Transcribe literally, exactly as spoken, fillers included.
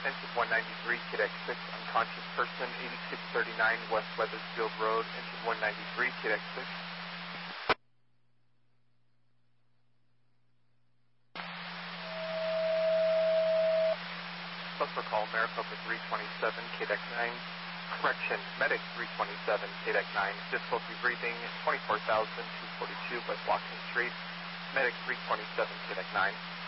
Engine one ninety-three, K D X six, unconscious person, eighty-six thirty-nine West Weathersfield Road, Engine one ninety-three, K D X six. Plus call Maricopa three twenty-seven, K D X nine. Correction, Medic three twenty-seven, K D X nine. Difficulty breathing, twenty-four thousand two hundred forty-two West Washington Street. Medic three twenty-seven, K D X nine.